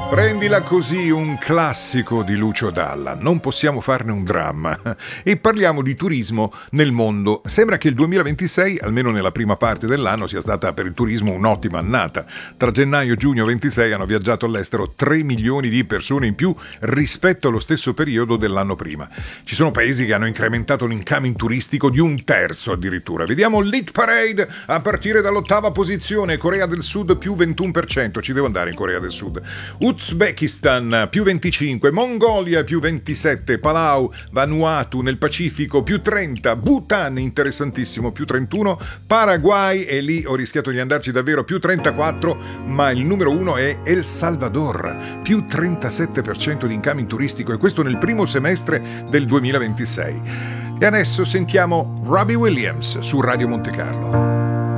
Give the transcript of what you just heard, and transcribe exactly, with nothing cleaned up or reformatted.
Prendila così, un classico di Lucio Dalla. Non possiamo farne un dramma. E parliamo di turismo nel mondo. Sembra che il duemilaventisei, almeno nella prima parte dell'anno, sia stata per il turismo un'ottima annata. Tra gennaio e giugno ventisei hanno viaggiato all'estero tre milioni di persone in più rispetto allo stesso periodo dell'anno prima. Ci sono paesi che hanno incrementato l'incoming turistico di un terzo addirittura. Vediamo l'Hit Parade a partire dall'ottava posizione. Corea del Sud più ventuno per cento. Ci devo andare in Corea del Sud. Uzbekistan più venticinque, Mongolia più ventisette, Palau, Vanuatu nel Pacifico più trenta, Bhutan interessantissimo più trentuno, Paraguay, e lì ho rischiato di andarci davvero, più trentaquattro, ma il numero uno è El Salvador più trentasette per cento di incoming turistico, e questo nel primo semestre del duemilaventisei. E adesso sentiamo Robbie Williams su Radio Monte Carlo.